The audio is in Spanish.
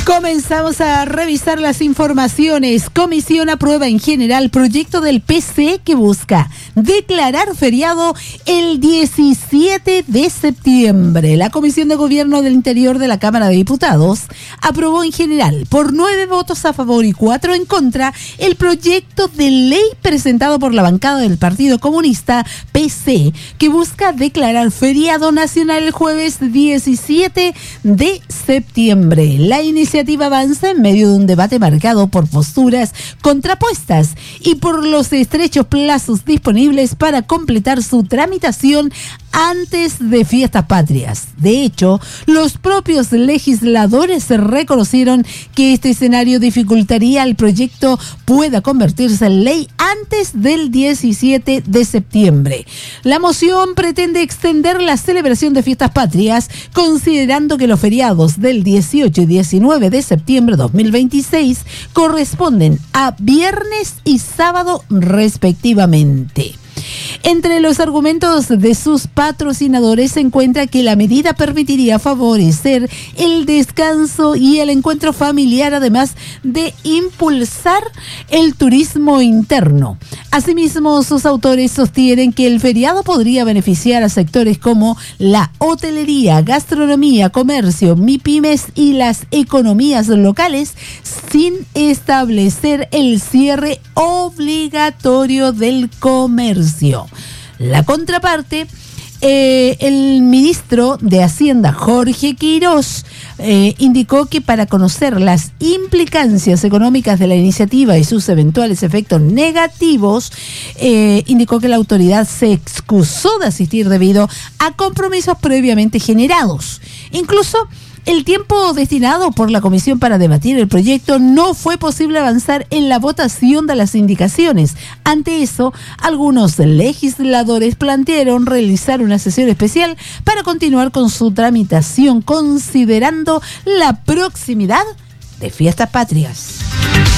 Comenzamos a revisar las informaciones. Comisión aprueba en general proyecto del PC que busca declarar feriado el 17 de septiembre. La Comisión de Gobierno del Interior de la Cámara de Diputados aprobó en general por 9 votos a favor y 4 en contra el proyecto de ley presentado por la bancada del Partido Comunista PC que busca declarar feriado nacional el jueves 17 de septiembre. La iniciativa avanza en medio de un debate marcado por posturas contrapuestas y por los estrechos plazos disponibles para completar su tramitación antes de fiestas patrias. De hecho, los propios legisladores reconocieron que este escenario dificultaría el proyecto pueda convertirse en ley antes del 17 de septiembre. La moción pretende extender la celebración de fiestas patrias, considerando que los feriados del 18 y 19 de septiembre de 2026 corresponden a viernes y sábado respectivamente. Entre los argumentos de sus patrocinadores se encuentra que la medida permitiría favorecer el descanso y el encuentro familiar, además de impulsar el turismo interno. Asimismo, sus autores sostienen que el feriado podría beneficiar a sectores como la hotelería, gastronomía, comercio, MIPYMES y las economías locales, sin establecer el cierre obligatorio del comercio. La contraparte, el ministro de Hacienda, Jorge Quirós, indicó que para conocer las implicancias económicas de la iniciativa y sus eventuales efectos negativos, indicó que la autoridad se excusó de asistir debido a compromisos previamente generados. Incluso el tiempo destinado por la comisión para debatir el proyecto no fue posible avanzar en la votación de las indicaciones. Ante eso, algunos legisladores plantearon realizar una sesión especial para continuar con su tramitación, considerando la proximidad de fiestas patrias.